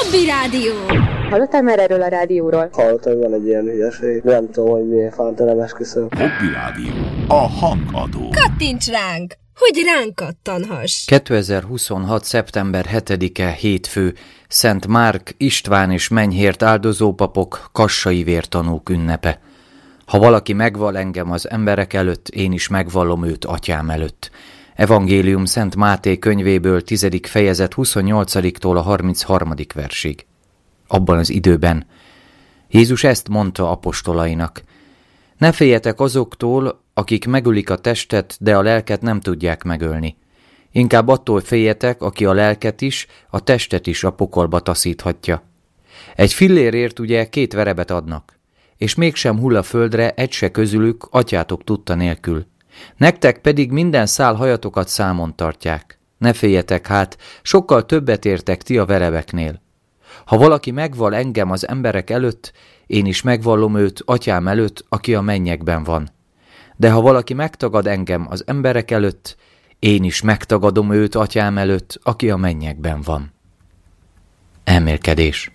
Hobby Rádió! Hallottál már erről a rádióról? Hallottam, hogy van egy ilyen hülyeség. Nem tudom, hogy miért fántelem, esküszöm. Hobby Rádió. A hangadó. Kattints ránk, hogy ránk kattanhass! 2026. szeptember 7-e hétfő, Szent Márk, István és Menyhért áldozópapok, kassai vértanúk ünnepe. Ha valaki megval engem az emberek előtt, én is megvallom őt atyám előtt. Evangélium Szent Máté könyvéből 10. fejezet 28-tól a 33. versig. Abban az időben Jézus ezt mondta apostolainak: ne féljetek azoktól, akik megölik a testet, de a lelket nem tudják megölni. Inkább attól féljetek, aki a lelket is, a testet is a pokolba taszíthatja. Egy fillérért ugye 2 verebet adnak, és mégsem hull a földre egy se közülük atyátok tudta nélkül. Nektek pedig minden szál hajatokat számon tartják. Ne féljetek hát, sokkal többet értek ti a verebeknél. Ha valaki megval engem az emberek előtt, én is megvallom őt atyám előtt, aki a mennyekben van. De ha valaki megtagad engem az emberek előtt, én is megtagadom őt atyám előtt, aki a mennyekben van. Elmélkedés.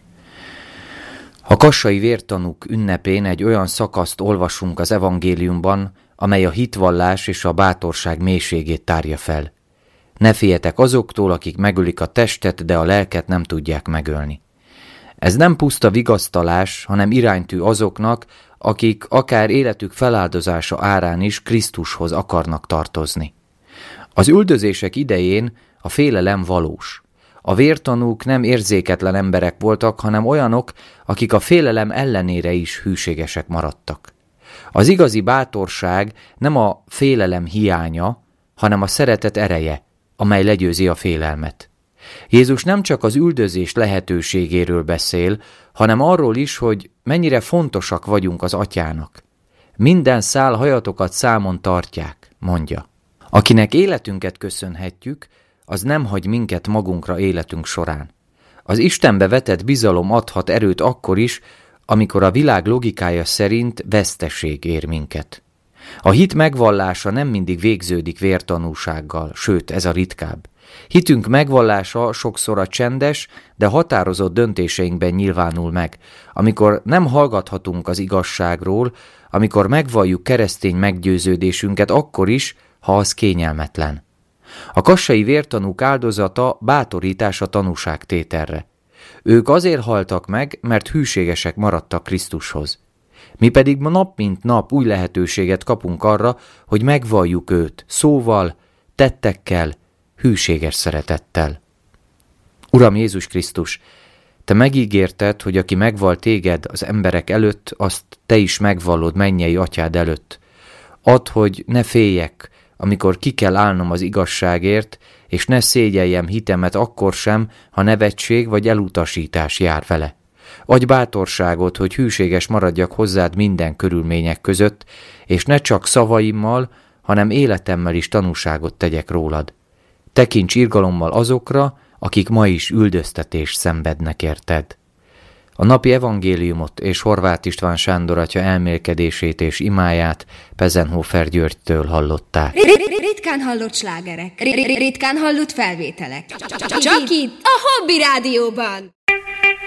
A kassai vértanúk ünnepén egy olyan szakaszt olvasunk az evangéliumban, amely a hitvallás és a bátorság mélységét tárja fel. Ne féljetek azoktól, akik megölik a testet, de a lelket nem tudják megölni. Ez nem puszta vigasztalás, hanem iránytű azoknak, akik akár életük feláldozása árán is Krisztushoz akarnak tartozni. Az üldözések idején a félelem valós. A vértanúk nem érzéketlen emberek voltak, hanem olyanok, akik a félelem ellenére is hűségesek maradtak. Az igazi bátorság nem a félelem hiánya, hanem a szeretet ereje, amely legyőzi a félelmet. Jézus nem csak az üldözés lehetőségéről beszél, hanem arról is, hogy mennyire fontosak vagyunk az atyának. Minden szál hajatokat számon tartják, mondja. Akinek életünket köszönhetjük, az nem hagy minket magunkra életünk során. Az Istenbe vetett bizalom adhat erőt akkor is, amikor a világ logikája szerint veszteség ér minket. A hit megvallása nem mindig végződik vértanúsággal, sőt, ez a ritkább. Hitünk megvallása sokszor a csendes, de határozott döntéseinkben nyilvánul meg, amikor nem hallgathatunk az igazságról, amikor megvalljuk keresztény meggyőződésünket akkor is, ha az kényelmetlen. A kassai vértanúk áldozata bátorítás a tanúságtételre. Ők azért haltak meg, mert hűségesek maradtak Krisztushoz. Mi pedig ma nap mint nap új lehetőséget kapunk arra, hogy megvalljuk őt szóval, tettekkel, hűséges szeretettel. Uram Jézus Krisztus, te megígérted, hogy aki megvall téged az emberek előtt, azt te is megvallod mennyei atyád előtt. Add, hogy ne féljek, amikor ki kell állnom az igazságért, és ne szégyeljem hitemet akkor sem, ha nevetség vagy elutasítás jár vele. Adj bátorságot, hogy hűséges maradjak hozzád minden körülmények között, és ne csak szavaimmal, hanem életemmel is tanúságot tegyek rólad. Tekints irgalommal azokra, akik ma is üldöztetést szenvednek érted. A napi evangéliumot és Horváth István Sándor atya elmélkedését és imáját Pezenhofer Györgytől hallották. Ritkán hallott slágerek, ritkán hallott felvételek. Csak itt a Hobby Rádióban.